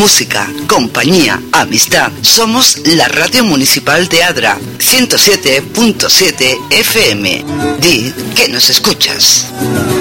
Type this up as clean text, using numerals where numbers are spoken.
música, compañía, amistad. Somos la Radio Municipal de Adra, 107.7 FM. Di que nos escuchas.